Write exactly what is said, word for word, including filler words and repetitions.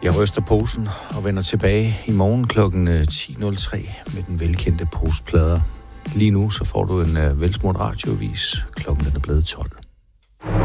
Jeg ryster posen og vender tilbage i morgen klokken ti nul tre med den velkendte postplader. Lige nu så får du en uh, velsmurt radioavis. Klokken den er blevet tolv.